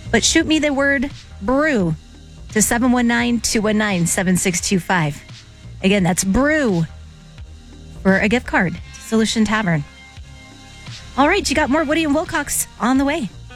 But shoot me the word brew to 719-219-7625. Again, that's brew for a gift card to Solution Tavern. All right, you got more Woody and Wilcox on the way.